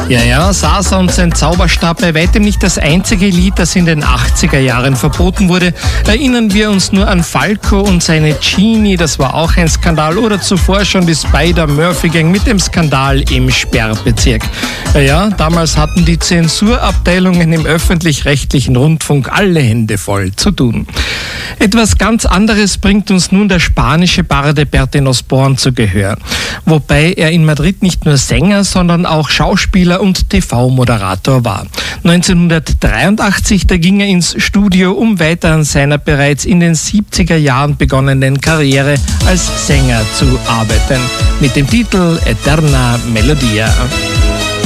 Ja, Sasa und sein Zauberstab, bei weitem nicht das einzige Lied, das in den 80er Jahren verboten wurde. Erinnern wir uns nur an Falco und seine Genie, das war auch ein Skandal. Oder zuvor schon die Spider-Murphy-Gang mit dem Skandal im Sperrbezirk. Ja, damals hatten die Zensurabteilungen im öffentlich-rechtlichen Rundfunk alle Hände voll zu tun. Etwas ganz anderes bringt uns nun der spanische Barde Bertín Osborne zu Gehör. Wobei er in Madrid nicht nur Sänger, sondern auch Schauspieler und TV-Moderator war. 1983, da ging er ins Studio, um weiter an seiner bereits in den 70er Jahren begonnenen Karriere als Sänger zu arbeiten. Mit dem Titel Eterna Melodia.